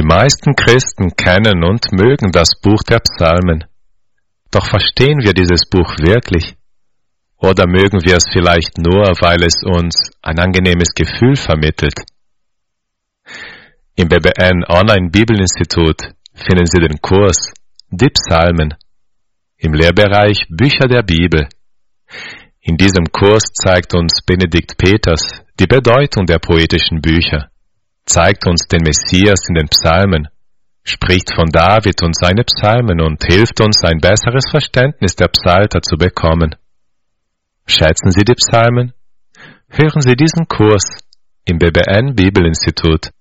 meisten Christen kennen und mögen das Buch der Psalmen. Doch verstehen wir dieses Buch wirklich? Oder mögen wir es vielleicht nur, weil es uns ein angenehmes Gefühl vermittelt? Im BBN Online Bibelinstitut finden Sie den Kurs Die Psalmen im Lehrbereich Bücher der Bibel. In diesem Kurs zeigt uns Benedikt Peters die Bedeutung der poetischen Bücher, zeigt uns den Messias in den Psalmen, spricht von David und seine Psalmen und hilft uns, ein besseres Verständnis der Psalter zu bekommen. Schätzen Sie die Psalmen? Hören Sie diesen Kurs im BBN Bibelinstitut.